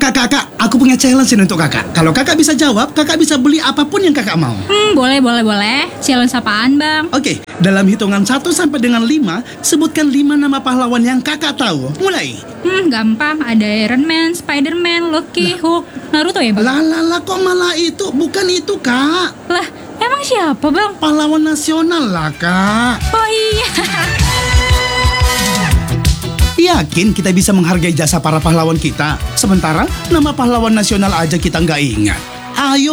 Kakak, aku punya challenge ini untuk kakak. Kalau kakak bisa jawab, kakak bisa beli apapun yang kakak mau. Boleh. Challenge apaan, Bang? Oke, dalam hitungan 1 sampai dengan 5, sebutkan 5 nama pahlawan yang kakak tahu. Mulai. Gampang. Ada Iron Man, Spider-Man, Loki, Hulk, Naruto ya, Bang? Lah, kok malah itu? Bukan itu, Kak. Lah, emang siapa, Bang? Pahlawan nasional lah, Kak. Oh iya. Yakin kita bisa menghargai jasa para pahlawan kita? Sementara nama pahlawan nasional aja kita nggak ingat. Ayo